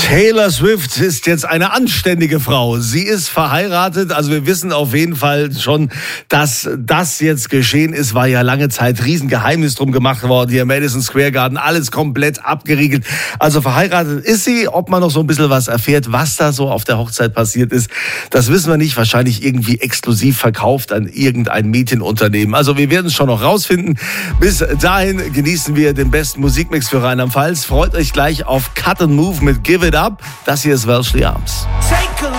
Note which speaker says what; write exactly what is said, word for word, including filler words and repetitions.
Speaker 1: Taylor Swift ist jetzt eine anständige Frau. Sie ist verheiratet. Also wir wissen auf jeden Fall schon, dass das jetzt geschehen ist. War ja lange Zeit Riesengeheimnis drum gemacht worden. Hier im Madison Square Garden, alles komplett abgeriegelt. Also verheiratet ist sie. Ob man noch so ein bisschen was erfährt, was da so auf der Hochzeit passiert ist, das wissen wir nicht. Wahrscheinlich irgendwie exklusiv verkauft an irgendein Medienunternehmen. Also wir werden es schon noch rausfinden. Bis dahin genießen wir den besten Musikmix für Rheinland-Pfalz. Freut euch gleich auf Cut and Move mit Give It Up. Das hier ist Welshly Arms.